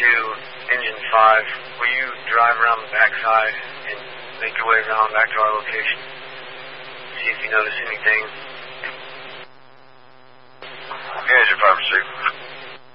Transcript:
Engine 5. Will you drive around the backside and make your way around back to our location? See if you notice anything. Engine 5 pursuit.